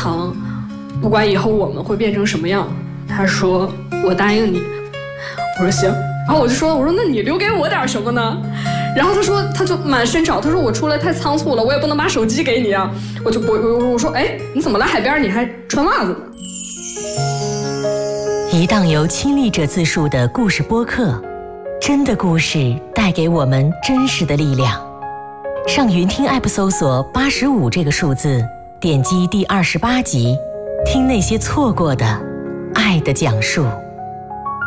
堂，不管以后我们会变成什么样。他说我答应你。我说行。然后我说那你留给我点什么呢？然后他就满身找，他说我出来太仓促了，我也不能把手机给你啊。我说哎，你怎么来海边你还穿袜子呢？ 一档由亲历者自述的故事播客，真的故事带给我们真实的力量。上云听 App 搜索85这个数字，点击第28集，听那些错过的爱的讲述。